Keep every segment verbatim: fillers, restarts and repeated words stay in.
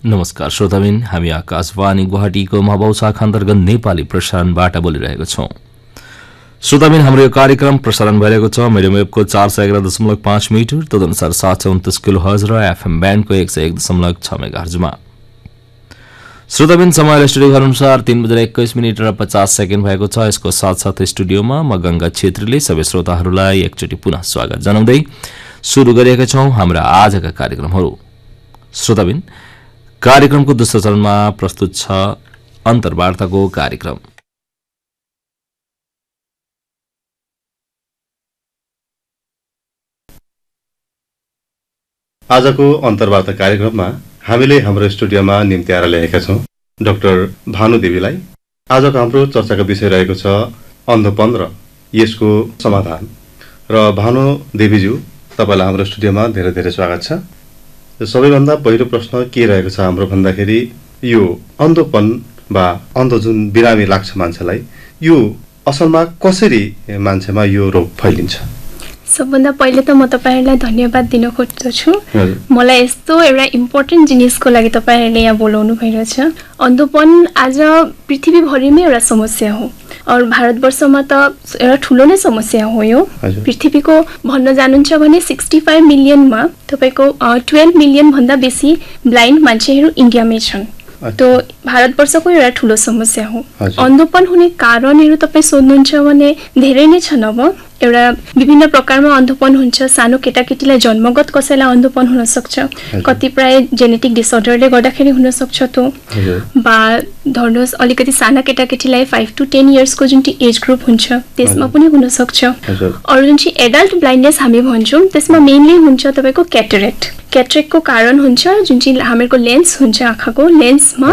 नमस्कार श्रोताबिन, हामी आकाशवाणी गुवाहाटीको महाभाउ शाखा अन्तर्गत नेपाली प्रसारणबाट बोलिरहेको छौं। श्रोताबिन, हाम्रो यो कार्यक्रम प्रसारण भइरहेको छ मिडियम वेभको चार सय एघार दशमलव पाँच मिटर, तदनुसार सात सय उन्तिस किलो हर्ज र एफएम ब्यान्डको एक सय एक दशमलव छ मेगाहर्जमा। श्रोताबिन, समय स्टुडियो घर अनुसार तीन बजेर एक्काइस मिनट र पचास सेकेन्ड भएको छ। यसको साथसाथै स्टुडियोमा म गंगा छेत्रीले सबै श्रोताहरूलाई एकचोटि पुनः स्वागत जनाउँदै सुरु गरेका छौं हाम्रा आजका कार्यक्रमहरू। श्रोताबिन, कार्यक्रमको दोस्रो चरणमा प्रस्तुत छ अन्तर्वार्ताको कार्यक्रम। आजको अन्तर्वार्ता कार्यक्रममा हामीले हाम्रो स्टुडियोमा निम्ति आएर ल्याएका छौं डाक्टर भानु देवीलाई। आजको हाम्रो चर्चाको विषय रहेको छ अन्धोपन र यसको समाधान। र भानु देवीज्यू, तपाईलाई हाम्रो स्टुडियोमा धेरै धेरै स्वागत छ। सबैभन्दा पहिलो प्रश्न के रहेको छ हाम्रो भन्दाखेरि, यो अन्धोपन वा अन्ध जुन बिरामी लाग्छ मान्छेलाई, यो असलमा कसरी मान्छेमा यो रोग फैलिन्छ? सबभन्दा पहिले त म तपाईहरुलाई धन्यवाद दिन खोज्छु। मलाई यस्तो एउटा इम्पोर्टेन्ट जिनिसको लागि तपाईहरुले यहाँ बोलाउनु भइरहेछ। अन्धोपन आज पृथ्वीभरिमै एउटा समस्या हो और भारतवर्षमा त एउटा ठुलो नै समस्या हो यो। पृथ्वीको भन्न जानुहुन्छ भने पैँसठ मिलियनमा तपाईको बाह्र मिलियन भन्दा बेसी ब्लाइन्ड मान्छेहरू इन्डियामै छन्। तो भारतवर्षको एउटा ठुलो समस्या हो। अन्धोपन हुने कारणहरू तपाई सोध्नुहुन्छ भने धेरै नै छन्। अब एउटा विभिन्न प्रकारमा अन्धोपन हुन्छ। सानो केटाकेटीलाई जन्मगत कसैलाई अन्धोपन हुन सक्छ, कतिपय जेनेटिक डिसअर्डरले गर्दाखेरि हुन सक्छ। तो बा धर्नुहोस् अलिकति साना केटाकेटीलाई फाइभ टु टेन इयर्सको जुन चाहिँ एज ग्रुप हुन्छ त्यसमा पनि हुन सक्छ। अरू जुन चाहिँ एडल्ट ब्लाइन्डनेस हामी भन्छौँ त्यसमा मेनली हुन्छ तपाईको क्याटरेक्ट। क्याटरेक्टको कारण हुन्छ जुन चाहिँ हामीहरूको लेन्स हुन्छ, आँखाको लेन्समा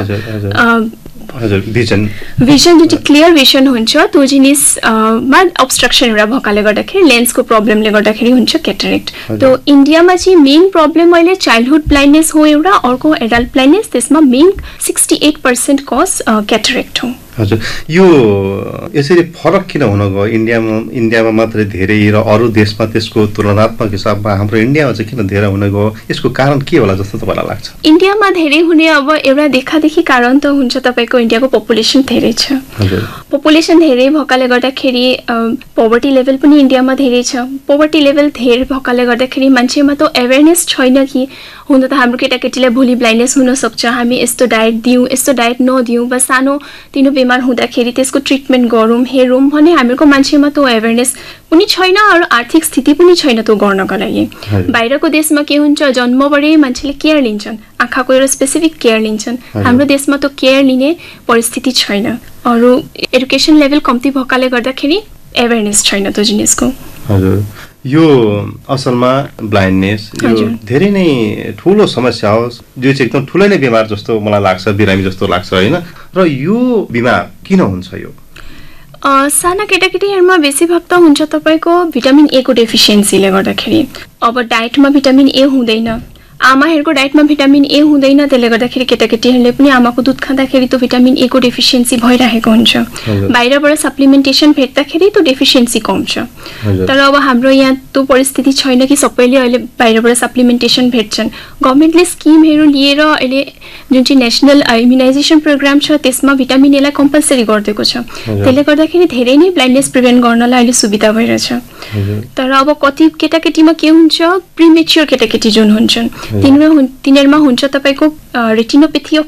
भिजन भिजन जुन चाहिँ क्लियर भिजन हुन्छ त्यो जिनिसमा अब्स्ट्रक्सन एउटा भएकाले गर्दाखेरि लेन्सको प्रब्लमले गर्दाखेरि हुन्छ क्याटरेक्ट। त्यो इन्डियामा चाहिँ मेन प्रब्लम अहिले चाइल्डहुड ब्लाइन्डनेस हो एउटा, अर्को एडल्ट ब्लाइन्डनेस, त्यसमा main sixty at percent cause cataract हो। हजुर, यो यसरी फरक किन हुन गयो? इन्डियामा इन्डियामा मात्रै धेरै र अरू देशमा त्यसको तुलनात्मक हिसाबमा हाम्रो इन्डियामा चाहिँ किन धेरै हुन गयो? यसको कारण के होला जस्तो तपाईँलाई लाग्छ? इन्डियामा धेरै हुने अब एउटा देखादेखि कारण त हुन्छ तपाईको इन्डियाको पपुलेसन धेरै छ। पपुलेसन धेरै भएकाले गर्दाखेरि पोभर्टी लेभल पनि इन्डियामा धेरै छ। पोभर्टी लेभल धेरै भएकाले गर्दाखेरि मान्छेमा त एवेरनेस छैन कि हुन त हाम्रो केटाकेटीलाई भोलि ब्लाइन्डनेस हुन सक्छ, हामी यस्तो डायट दिउँ यस्तो डायट नदिउँ, बस सानो तिनो बिमार हुँदाखेरि त्यसको ट्रिटमेन्ट गरौँ हेरौँ भने हामीहरूको मान्छेमा त्यो एवेरनेस पनि छैन और आर्थिक स्थिति पनि छैन त्यो गर्नको लागि। बाहिरको देशमा के हुन्छ, जन्मबाटै मान्छेले केयर लिन्छन्, आँखाको एउटा स्पेसिफिक केयर लिन्छन्। हाम्रो देशमा त्यो केयर लिने परिस्थिति छैन। अरू एडुकेसन लेभल कम्ती भएकाले गर्दाखेरि एवेरनेस छैन त्यो जिनिसको। हजुर, यो असलमा ब्लाइन्डनेस यो धेरै नै ठुलो समस्या हो, जो चाहिँ एकदम ठुलै नै बिमार जस्तो मलाई लाग्छ, बिरामी जस्तो लाग्छ होइन? र यो बिमार किन हुन्छ? यो साना केटाकेटीहरूमा बेसी भाग त हुन्छ तपाईको भिटामिन ए को डेफिसियन्सीले गर्दाखेरि। अब डायटमा भिटामिन ए हुँदैन, आमाहरूको डायटमा भिटामिन ए हुँदैन, त्यसले गर्दाखेरि केटाकेटीहरूले पनि आमाको दुध खाँदाखेरि त्यो भिटामिन ए को डेफिसियन्सी भइरहेको हुन्छ। बाहिरबाट सप्लिमेन्टेसन भेट्दाखेरि त्यो डेफिसियन्सी कम छ। तर अब हाम्रो यहाँ त्यो परिस्थिति छैन कि सबैले अहिले बाहिरबाट सप्लिमेन्टेसन भेट्छन्। गभर्मेन्टले स्किमहरू लिएर अहिले जुन चाहिँ नेसनल इम्युनाइजेसन प्रोग्राम छ त्यसमा भिटामिन एलाई कम्पलसरी गरिदिएको छ। त्यसले गर्दाखेरि धेरै नै ब्लाइन्डनेस प्रिभेन्ट गर्नलाई अहिले सुविधा भइरहेछ। तर अब कति केटाकेटीमा के हुन्छ, प्रिमेच्योर केटाकेटी जुन हुन्छन् तिनीहरूमा तिनीहरूमा हुन्छ तपाईको रेटिनोपेथी अफ